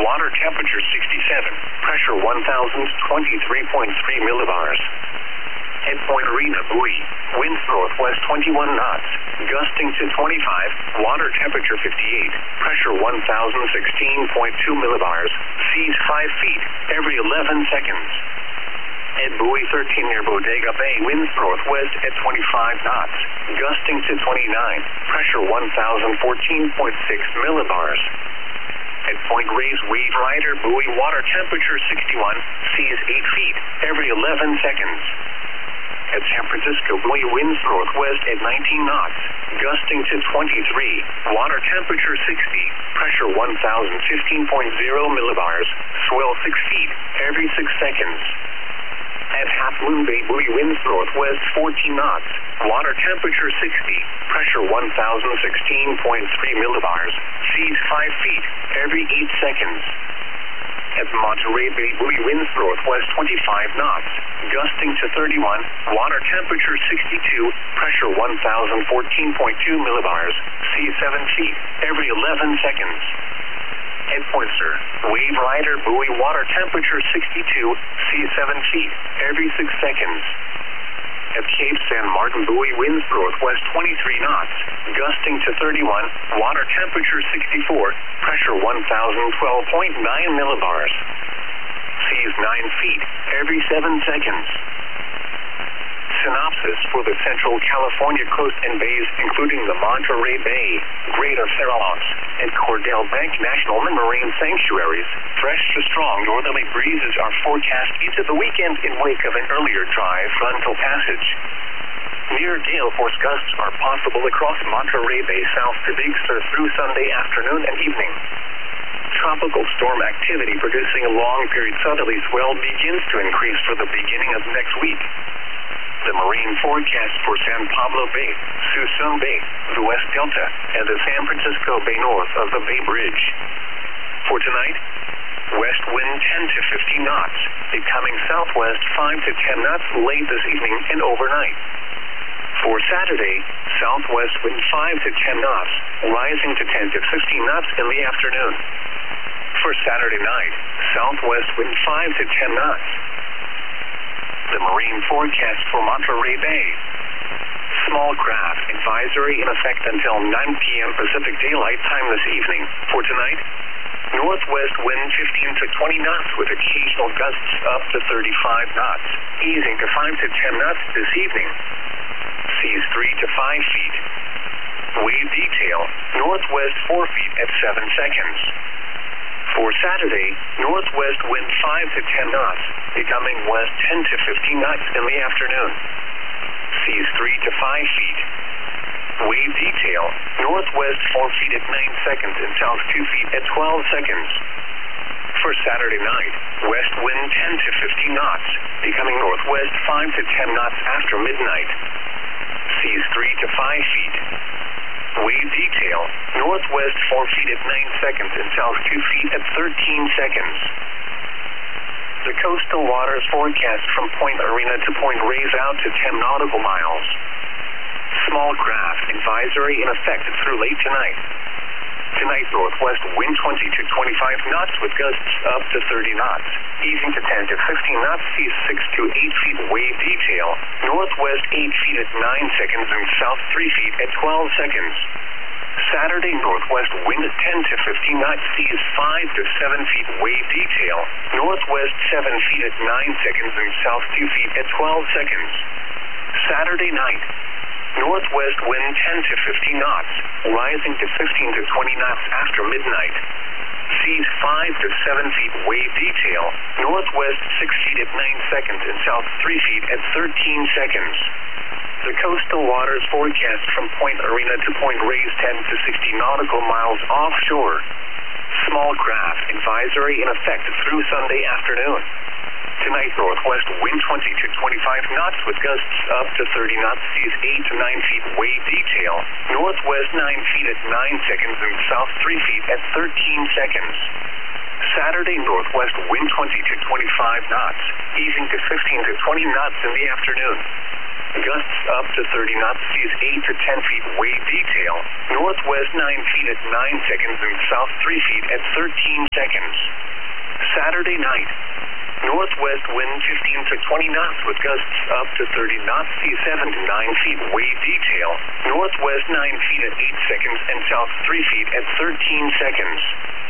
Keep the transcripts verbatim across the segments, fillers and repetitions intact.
water temperature sixty-seven, pressure one thousand twenty-three point three millibars. At Point Arena buoy, winds northwest twenty-one knots, gusting to twenty-five, water temperature fifty-eight, pressure one thousand sixteen point two millibars, seas five feet, every eleven seconds. At buoy thirteen near Bodega Bay, winds northwest at twenty-five knots, gusting to twenty-nine, pressure one thousand fourteen point six millibars. At Point Reyes Wave Rider buoy, water temperature sixty-one, seas eight feet, every eleven seconds. At San Francisco buoy, winds northwest at nineteen knots, gusting to twenty-three, water temperature sixty, pressure one thousand fifteen point zero millibars, swell six feet, every six seconds. At Half Moon Bay buoy, winds northwest fourteen knots, water temperature sixty, pressure one thousand sixteen point three millibars, seas five feet, every eight seconds. At Monterey Bay buoy, winds northwest twenty-five knots, gusting to thirty-one, water temperature sixty-two, pressure one thousand fourteen point two millibars, seas seven feet, every eleven seconds. At Point Sur, Wave Rider buoy, water temperature sixty-two, seas seven feet, every six seconds. At Cape San Martin buoy, winds northwest twenty-three knots, gusting to thirty-one, water temperature sixty-four, pressure one thousand twelve point nine millibars. Seas nine feet, every seven seconds. Synopsis for the Central California coast and bays, including the Monterey Bay, Greater Farallones, and Cordell Bank National Marine Sanctuaries. Fresh to strong northerly breezes are forecast into the weekend in wake of an earlier dry frontal passage. Near gale force gusts are possible across Monterey Bay south to Big Sur through Sunday afternoon and evening. Tropical storm activity producing a long-period southerly swell begins to increase for the beginning of next week. The marine forecast for San Pablo Bay, Suisun Bay, the West Delta, and the San Francisco Bay north of the Bay Bridge. For tonight, west wind ten to fifteen knots, becoming southwest five to ten knots late this evening and overnight. For Saturday, southwest wind five to ten knots, rising to ten to fifteen knots in the afternoon. For Saturday night, southwest wind five to ten knots. The marine forecast for Monterey Bay. Small craft advisory in effect until nine p.m. Pacific Daylight Time this evening. For tonight, northwest wind fifteen to twenty knots with occasional gusts up to thirty-five knots, easing to five to ten knots this evening. Seas three to five feet. Wave detail, northwest four feet at seven seconds. For Saturday, northwest wind five to ten knots, becoming west ten to fifteen knots in the afternoon. Seas three to five feet. Wave detail, northwest four feet at nine seconds and south two feet at twelve seconds. For Saturday night, west wind ten to fifteen knots, becoming northwest five to ten knots after midnight. Seas three to five feet. Wave detail, northwest four feet at nine seconds and south two feet at thirteen seconds. The coastal waters forecast from Point Arena to Point Reyes out to ten nautical miles. Small craft advisory in effect through late tonight. Tonight, northwest wind twenty to twenty-five knots with gusts up to thirty knots, easing to ten to fifteen knots, seas six to eight feet. Wave detail, northwest eight feet at nine seconds and south three feet at twelve seconds. Saturday, northwest wind ten to fifteen knots, seas five to seven feet. Wave detail, northwest seven feet at nine seconds and south two feet at twelve seconds. Saturday night, northwest wind ten to fifteen knots, rising to fifteen to twenty knots after midnight. Seas five to seven feet. Wave detail, northwest six feet at nine seconds and south three feet at thirteen seconds. The coastal waters forecast from Point Arena to Point Reyes ten to sixty nautical miles offshore. Small craft advisory in effect through Sunday afternoon. Tonight, northwest wind twenty to twenty-five knots with gusts up to thirty knots, seas eight to nine feet. Wave detail, northwest nine feet at nine seconds and south three feet at thirteen seconds. Saturday, northwest wind twenty to twenty-five knots, easing to fifteen to twenty knots in the afternoon. Gusts up to thirty knots, seas eight to ten feet, wave detail. Northwest nine feet at nine seconds and south three feet at thirteen seconds. Saturday night. Northwest wind fifteen to twenty knots with gusts up to thirty knots, seas seven to nine feet, wave detail. Northwest nine feet at eight seconds and south three feet at thirteen seconds.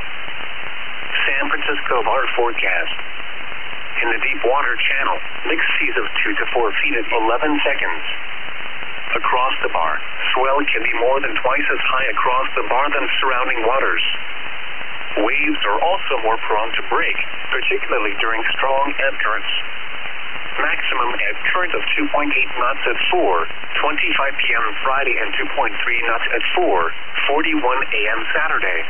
San Francisco bar forecast. In the deep water channel, mixed seas of two to four feet at eleven seconds. Across the bar, swell can be more than twice as high across the bar than surrounding waters. Waves are also more prone to break, particularly during strong ebb currents. Maximum ebb current of two point eight knots at four twenty-five p m Friday and two point three knots at four forty-one a m Saturday.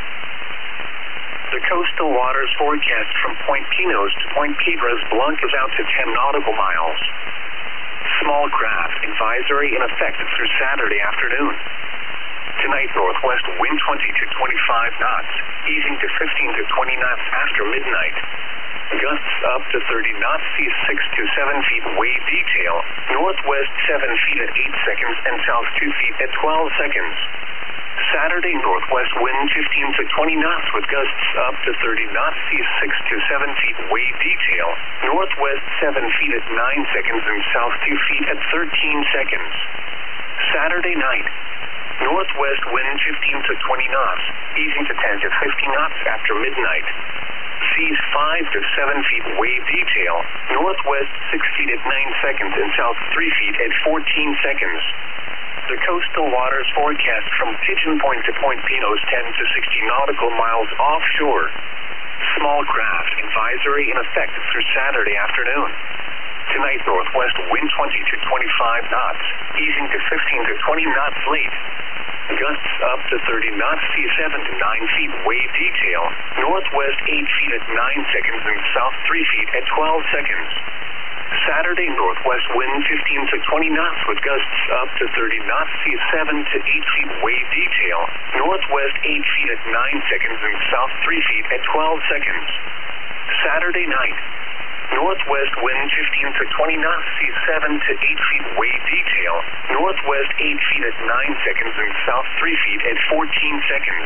The coastal waters forecast from Point Pinos to Point Piedras Blancas out to ten nautical miles. Small craft advisory in effect through Saturday afternoon. Tonight, northwest wind twenty to twenty-five knots, easing to fifteen to twenty knots after midnight. Gusts up to thirty knots, seas six to seven feet, wave detail. Northwest seven feet at eight seconds and south two feet at twelve seconds. Saturday, northwest wind fifteen to twenty knots with gusts up to thirty knots, seas six to seven feet, wave detail. Northwest seven feet at nine seconds and south two feet at thirteen seconds. Saturday night. Northwest wind fifteen to twenty knots, easing to ten to fifteen knots after midnight. Seas five to seven feet, wave detail. Northwest six feet at nine seconds and south three feet at fourteen seconds. The coastal waters forecast from Pigeon Point to Point Pinos ten to sixty nautical miles offshore. Small craft advisory in effect through Saturday afternoon. Tonight, northwest wind twenty to twenty-five knots, easing to fifteen to twenty knots late. Gusts up to thirty knots, seas seven to nine feet, wave detail. Northwest eight feet at nine seconds and south three feet at twelve seconds. Saturday, northwest wind fifteen to twenty knots with gusts up to thirty knots, seas seven to eight feet, wave detail. Northwest eight feet at nine seconds and south three feet at twelve seconds. Saturday night. Northwest wind fifteen to twenty knots, seas seven to eight feet, wave detail. Northwest eight feet at nine seconds and south three feet at fourteen seconds.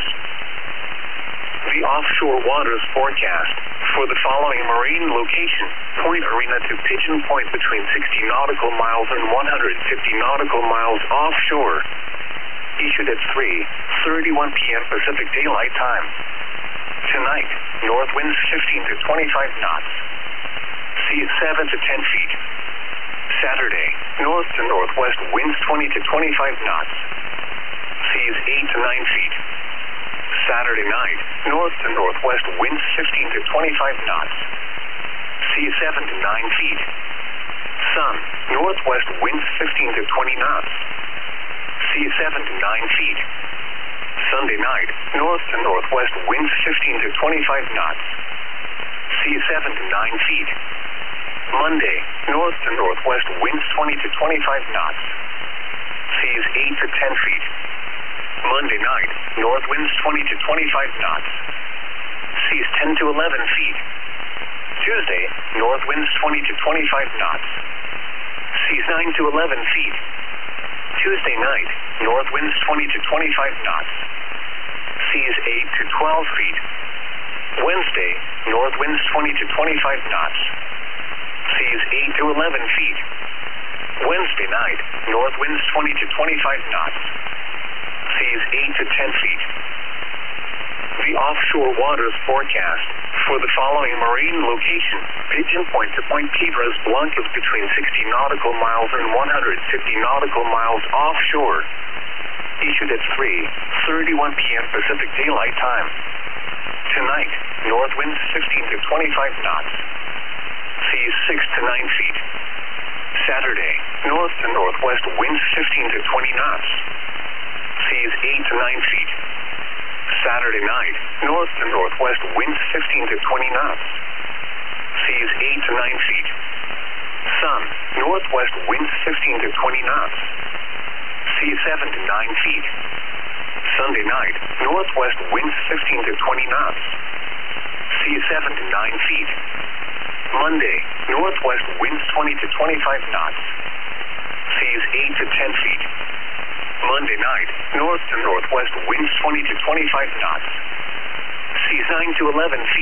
The offshore waters forecast for the following marine location: Point Arena to Pigeon Point between sixty nautical miles and one hundred fifty nautical miles offshore. Issued at three thirty-one p m Pacific Daylight Time. Tonight, north winds fifteen to twenty-five knots. Seas seven to ten feet. Saturday, north to northwest winds twenty to twenty-five knots. Seas eight to nine feet. Saturday night, north to northwest winds fifteen to twenty-five knots. Seas seven to nine feet. Sun, northwest winds fifteen to twenty knots. Seas seven to nine feet. Sunday night, north to northwest winds fifteen to twenty-five knots. Seas seven to nine feet. Monday, north to northwest winds twenty to twenty-five knots. Seas eight to ten feet. Monday night, north winds twenty to twenty-five knots. Seas ten to eleven feet. Tuesday, north winds twenty to twenty-five knots. Seas nine to eleven feet. Tuesday night, north winds twenty to twenty-five knots. Seas eight to twelve feet. Wednesday, north winds twenty to twenty-five knots. Seas eight to eleven feet. Wednesday night, north winds twenty to twenty-five knots. Seas eight to ten feet. The offshore waters forecast for the following marine location: Pigeon Point to Point Piedras Blancas between sixty nautical miles and one hundred fifty nautical miles offshore. Issued at three thirty-one p m Pacific Daylight Time. Tonight, north winds fifteen to twenty-five knots. Seas six to nine feet. Saturday, north to northwest winds fifteen to twenty knots. Seas eight to nine feet. Saturday night, north to northwest winds fifteen to twenty knots. Seas eight to nine feet. Sun, northwest winds fifteen to twenty knots. Seas seven to nine feet. Sunday night, northwest winds fifteen to twenty knots. Seas seven to nine feet. Monday, northwest winds twenty to twenty-five knots. Seas seas eight to ten feet. Monday night, north to northwest winds twenty to twenty-five knots. Seas nine to eleven feet.